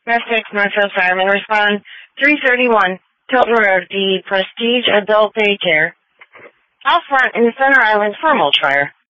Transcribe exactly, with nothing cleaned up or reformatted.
Mass six, Northfield Fireman, respond three thirty-one, Tilton Road, the Prestige Adult Daycare. Out front in the Center Island for a mulch fire.